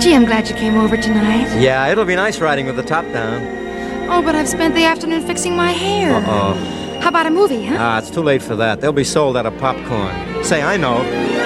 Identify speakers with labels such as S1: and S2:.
S1: Gee, I'm glad you came over tonight.
S2: Yeah, it'll be nice riding with the top down.
S1: Oh, but I've spent the afternoon fixing my hair.
S2: Uh-oh.
S1: How about a movie, huh?
S2: It's too late for that. They'll be sold out of popcorn. Say, I know.